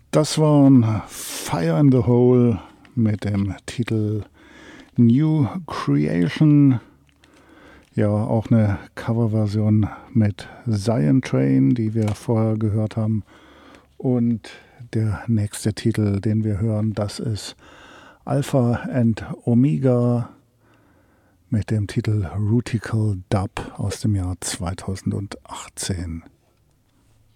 Das waren Fire in the Hole mit dem Titel New Creation. Ja, auch eine Coverversion mit Zion Train, die wir vorher gehört haben. Und der nächste Titel, den wir hören, das ist Alpha and Omega mit dem Titel Rutical Dub aus dem Jahr 2018.